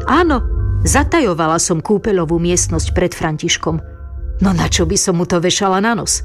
Áno, zatajovala som kúpeľovú miestnosť pred Františkom. No na čo by som mu to vešala na nos?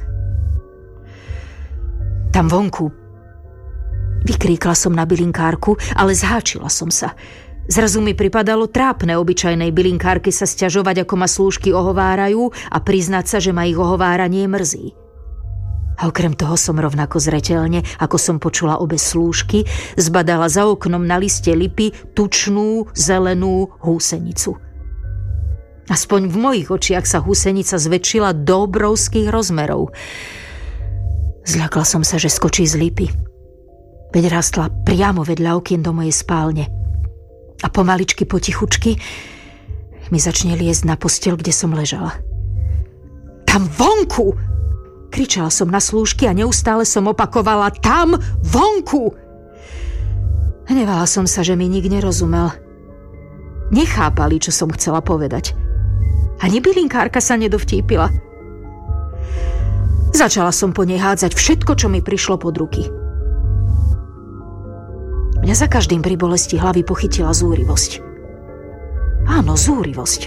Tam vonku. Vykríkla som na bylinkárku, ale zháčila som sa. Zrazu mi pripadalo trápne obyčajnej bylinkárke sa sťažovať, ako ma slúžky ohovárajú a priznať sa, že ma ich ohováranie mrzí. A okrem toho som rovnako zreteľne, ako som počula obe slúžky, zbadala za oknom na liste lipy tučnú, zelenú húsenicu. Aspoň v mojich očiach sa húsenica zväčšila do obrovských rozmerov. Zľakla som sa, že skočí z lipy. Veď rastla priamo vedľa okien do mojej spálne. A pomaličky, potichučky mi začne liezť na posteľ, kde som ležala. Tam vonku! Kričala som na slúžky a neustále som opakovala tam vonku! Hnevala som sa, že mi nik nerozumel. Nechápali, čo som chcela povedať. Ani bylinkárka sa nedovtípila. Začala som po nej hádzať všetko, čo mi prišlo pod ruky. Mňa za každým pri bolesti hlavy pochytila zúrivosť. Áno, zúrivosť.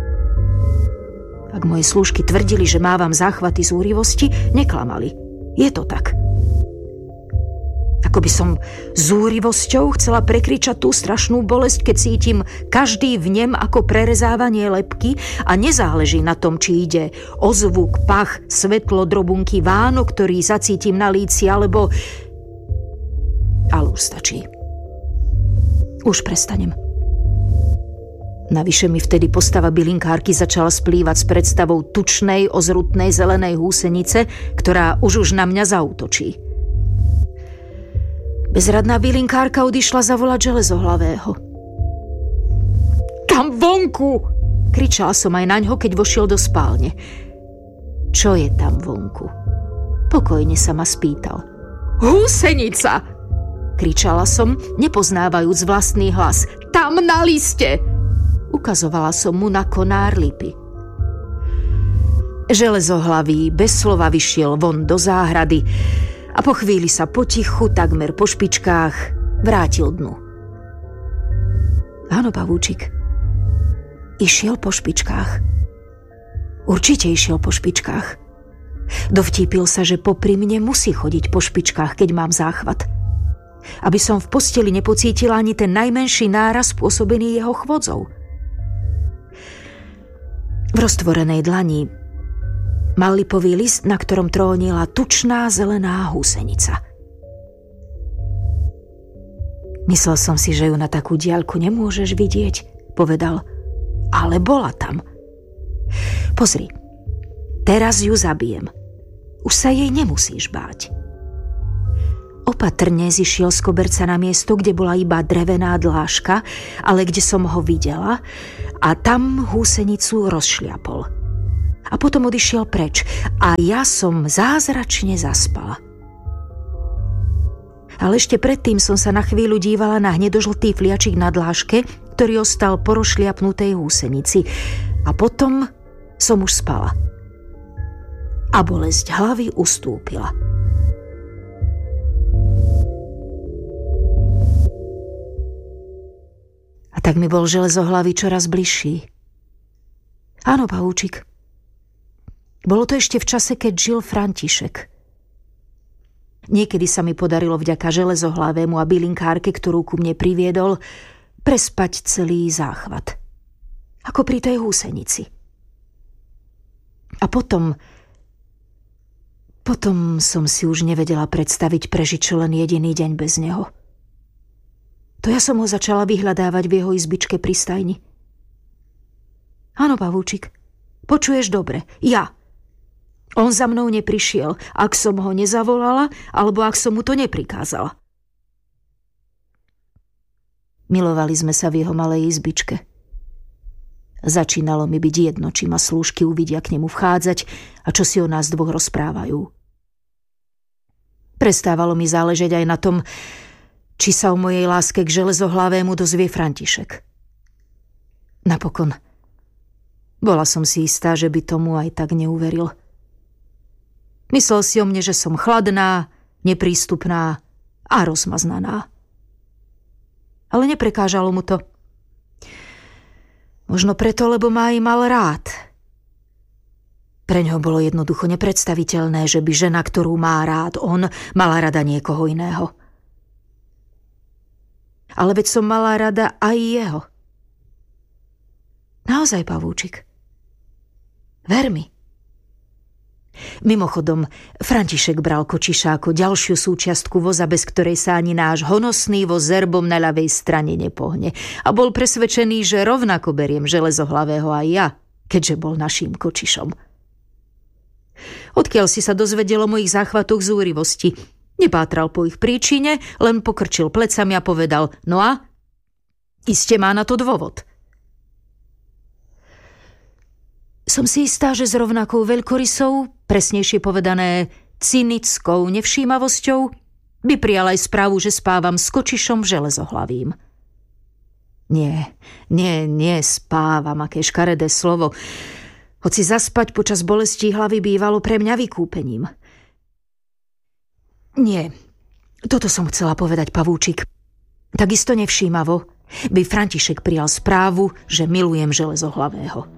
Ak moje slúžky tvrdili, že mávam záchvaty zúrivosti, neklamali. Je to tak. Ako by som zúrivosťou chcela prekričať tú strašnú bolesť, keď cítim každý vnem ako prerezávanie lebky a nezáleží na tom, či ide o zvuk, pach, svetlo, drobunky, vánok, ktorý zacítim na líci, alebo... Ale už stačí. Už prestanem. Navyše mi vtedy postava bylinkárky začala splývať s predstavou tučnej, ozrutnej zelenej húsenice, ktorá už na mňa zaútočí. Bezradná bylinkárka odišla zavolať Železohlavého. Tam vonku! Kričala som aj naňho, keď vošiel do spálne. Čo je tam vonku? Pokojne sa ma spýtal. Húsenica! Kričala som, nepoznávajúc vlastný hlas. Tam na liste! Ukazovala som mu na konár lipy. Železohlavý bez slova vyšiel von do záhrady a po chvíli sa potichu, takmer po špičkách, vrátil dnu. Áno, pavúčik. Išiel po špičkách. Určite išiel po špičkách. Dovtípil sa, že popri mne musí chodiť po špičkách, keď mám záchvat. Aby som v posteli nepocítila ani ten najmenší náraz spôsobený jeho chvodzou. V roztvorenej dlani mal lipový list, na ktorom trónila tučná zelená húsenica. Myslel som si, že ju na takú diaľku nemôžeš vidieť, povedal, ale bola tam. Pozri, teraz ju zabijem. Už sa jej nemusíš báť. Opatrne zišiel z koberca na miesto, kde bola iba drevená dlážka, ale kde som ho videla, a tam húsenicu rozšliapol. A potom odišiel preč a ja som zázračne zaspala. Ale ešte predtým som sa na chvíľu dívala na hnedožltý fliačik na dláške, ktorý ostal po rozšliapnutej húsenici. A potom som už spala. A bolesť hlavy ustúpila. A tak mi bol Železohlavý čoraz bližší. Áno, pavúčik. Bolo to ešte v čase, keď žil František. Niekedy sa mi podarilo vďaka Železohlavému a bylinkárke, ktorú ku mne priviedol, prespať celý záchvat. Ako pri tej húsenici. A potom som si už nevedela predstaviť prežiť čo len jediný deň bez neho. To ja som ho začala vyhľadávať v jeho izbičke pri stajni. Áno, pavúčik, počuješ dobre, ja. On za mnou neprišiel, ak som ho nezavolala, alebo ak som mu to neprikázala. Milovali sme sa v jeho malej izbičke. Začínalo mi byť jedno, či ma slúžky uvidia k nemu vchádzať a čo si o nás dvoch rozprávajú. Prestávalo mi záležať aj na tom, či sa o mojej láske k Železohlavému dozvie František. Napokon bola som si istá, že by tomu aj tak neuveril. Myslel si o mne, že som chladná, neprístupná a rozmaznaná. Ale neprekážalo mu to. Možno preto, lebo ma aj mal rád. Preňho bolo jednoducho nepredstaviteľné, že by žena, ktorú má rád on, mala rada niekoho iného. Ale veď som mala rada aj jeho. Naozaj, pavúčik. Ver mi. Mimochodom, František bral Kočiša ako ďalšiu súčiastku voza, bez ktorej sa ani náš honosný voz s erbom na ľavej strane nepohne. A bol presvedčený, že rovnako beriem železohlavého aj ja, keďže bol naším Kočišom. Odkiaľ si sa dozvedel o mojich záchvatoch zúrivosti? Nepátral po ich príčine, len pokrčil plecami a povedal: no a? Iste má na to dôvod. Som si istá, že s rovnakou veľkorysou, presnejšie povedané cynickou nevšímavosťou, by prijal aj správu, že spávam s Kočišom železohlavým. Nie, spávam, aké škaredé slovo. Hoci zaspať počas bolesti hlavy bývalo pre mňa vykúpením. Nie, toto som chcela povedať, pavúčik. Takisto nevšímavo by František prijal správu, že milujem železohlavého.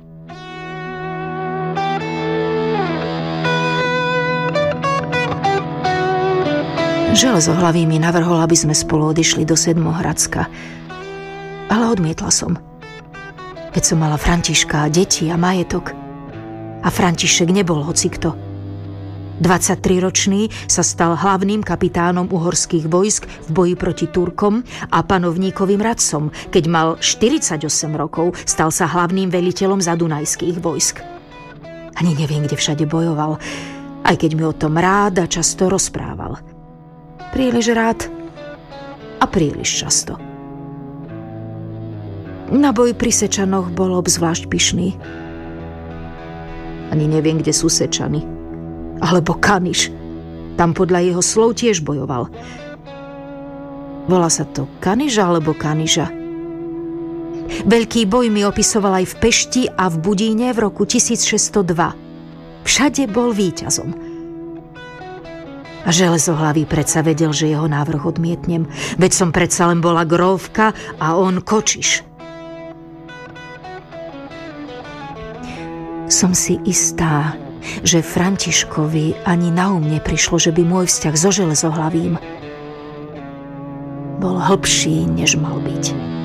Železohlavý mi navrhol, aby sme spolu odišli do Sedmohradska. Ale odmietla som. Veď som mala Františka, deti a majetok. A František nebol hocikto. 23-ročný sa stal hlavným kapitánom uhorských vojsk v boji proti Turkom a panovníkovým radcom. Keď mal 48 rokov, stal sa hlavným veliteľom zadunajských vojsk. Ani neviem, kde všade bojoval, aj keď mi o tom rád a často rozprával. Príliš rád a príliš často. Na boj pri Sečanoch bol obzvlášť pyšný. Ani neviem, kde sú Sečany. Alebo Kaniš. Tam podľa jeho slov tiež bojoval. Volá sa to Kaniža alebo Kaniža? Veľký boj mi opisoval aj v Pešti a v Budíne v roku 1602. Všade bol víťazom. A železohlavý predsa vedel, že jeho návrh odmietnem. Veď som predsa len bola grófka a on Kočiš. Som si istá, že Františkovi ani na neprišlo, že by môj vzťah so železohlavým bol hlbší, než mal byť.